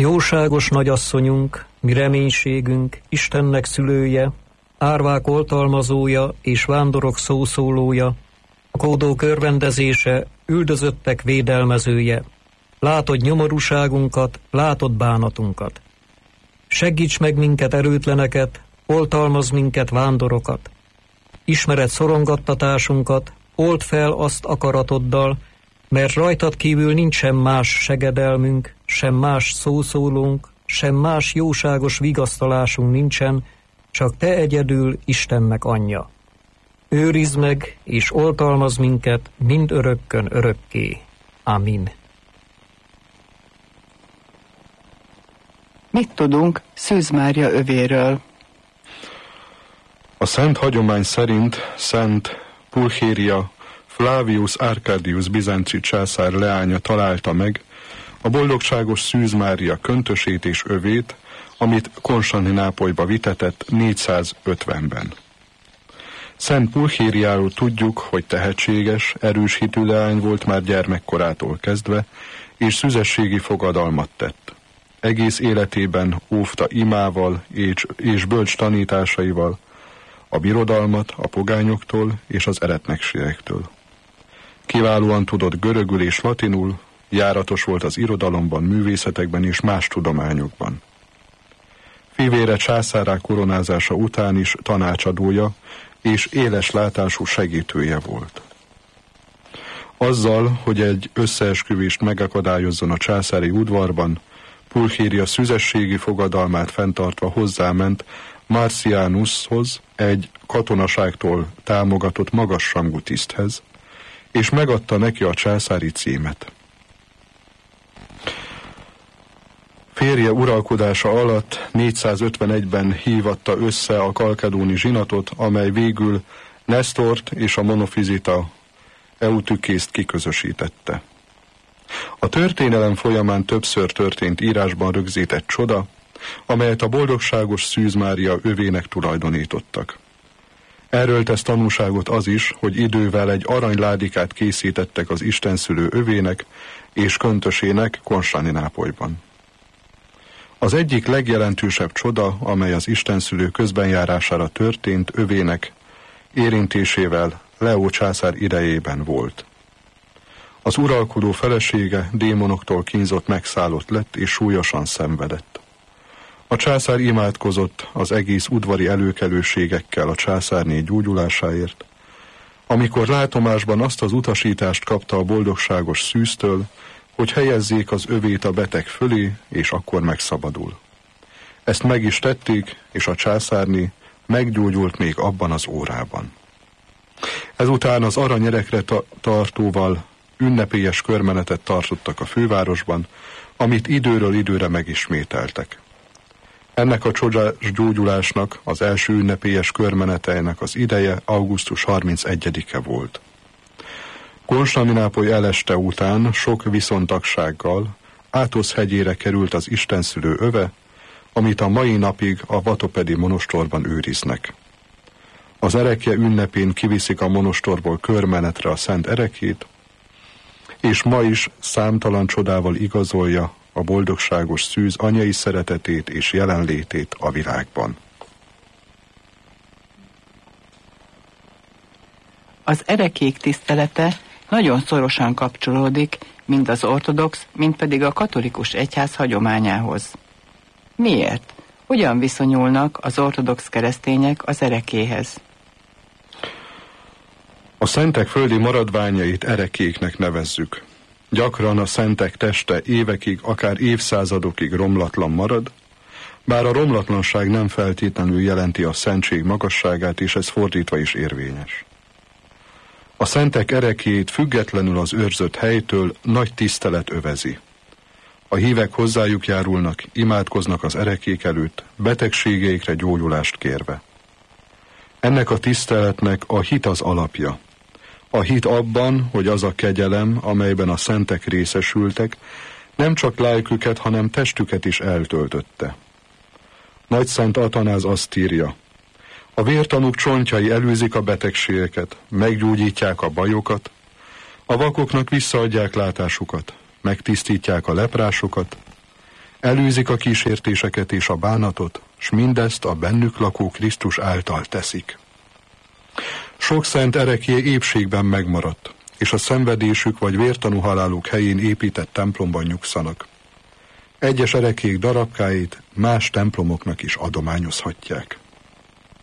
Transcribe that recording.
Jóságos nagyasszonyunk, mi reménységünk, Istennek szülője, árvák oltalmazója és vándorok szószólója, kódók örvendezése, üldözöttek védelmezője, látod nyomorúságunkat, látod bánatunkat. Segíts meg minket erőtleneket, oltalmaz minket vándorokat. Ismered szorongattatásunkat, old fel azt akaratoddal, mert rajtad kívül nincsen más segedelmünk, sem más szószólónk, sem más jóságos vigasztalásunk nincsen, csak te egyedül Istennek anyja. Őrizd meg és oltalmaz minket mind örökkön örökké. Amin. Mit tudunk Szűz Mária övéről? A szent hagyomány szerint Szent Pulchéria Flavius Arcadius bizánci császár leánya találta meg a boldogságos Szűz Mária köntösét és övét, amit Konstantinápolyba vitetett 450-ben. Szent Pulchériáról tudjuk, hogy tehetséges, erős hitű leány volt már gyermekkorától kezdve, és szüzességi fogadalmat tett. Egész életében óvta imával és bölcs tanításaival a birodalmat a pogányoktól és az eretnekségektől. Kiválóan tudott görögül és latinul, járatos volt az irodalomban, művészetekben és más tudományokban. Fivére császárrá koronázása után is tanácsadója és éles látású segítője volt. Azzal, hogy egy összeesküvést megakadályozzon a császári udvarban, Pulchéria szüzességi fogadalmát fenntartva hozzáment Marcianushoz, egy katonaságtól támogatott magasrangú tiszthez, és megadta neki a császári címet. Férje uralkodása alatt 451-ben hívatta össze a kalkedóni zsinatot, amely végül Nesztort és a monofizita Eutükészt kiközösítette. A történelem folyamán többször történt írásban rögzített csoda, amelyet a boldogságos Szűz Mária övének tulajdonítottak. Erről tesz tanúságot az is, hogy idővel egy aranyládikát készítettek az istenszülő övének és köntösének Konstantinápolyban. Az egyik legjelentősebb csoda, amely az istenszülő közbenjárására történt övének érintésével Leó császár idejében volt. Az uralkodó felesége démonoktól kínzott megszállott lett és súlyosan szenvedett. A császár imádkozott az egész udvari előkelőségekkel a császárné gyógyulásáért, amikor látomásban azt az utasítást kapta a boldogságos Szűztől, hogy helyezzék az övét a beteg fölé, és akkor megszabadul. Ezt meg is tették, és a császárné meggyógyult még abban az órában. Ezután az aranyerekre tartóval ünnepélyes körmenetet tartottak a fővárosban, amit időről időre megismételtek. Ennek a csodás gyógyulásnak az első ünnepélyes körmeneteinek az ideje augusztus 31-e volt. Konstantinápoly eleste után sok viszontagsággal Átosz hegyére került az istenszülő öve, amit a mai napig a Vatopedi monostorban őriznek. Az erekje ünnepén kiviszik a monostorból körmenetre a szent erekét, és ma is számtalan csodával igazolja a boldogságos Szűz anyai szeretetét és jelenlétét a világban. Az erekék tisztelete nagyon szorosan kapcsolódik mind az ortodox, mind pedig a katolikus egyház hagyományához. Miért? Hogyan viszonyulnak az ortodox keresztények az erekéhez? A szentek földi maradványait erekéknek nevezzük. Gyakran a szentek teste évekig, akár évszázadokig romlatlan marad, bár a romlatlanság nem feltétlenül jelenti a szentség magasságát, és ez fordítva is érvényes. A szentek erekét függetlenül az őrzött helytől nagy tisztelet övezi. A hívek hozzájuk járulnak, imádkoznak az erekék előtt, betegségeikre gyógyulást kérve. Ennek a tiszteletnek a hit az alapja. A hit abban, hogy az a kegyelem, amelyben a szentek részesültek, nem csak lelküket, hanem testüket is eltöltötte. Nagyszent Atanáz azt írja: a vértanúk csontjai előzik a betegségeket, meggyógyítják a bajokat, a vakoknak visszaadják látásukat, megtisztítják a leprásokat, Elűzik a kísértéseket és a bánatot, s mindezt a bennük lakó Krisztus által teszik. Sok szent ereklye épségben megmaradt, és a szenvedésük vagy vértanú haláluk helyén épített templomban nyugszanak. Egyes ereklyék darabkáit más templomoknak is adományozhatják.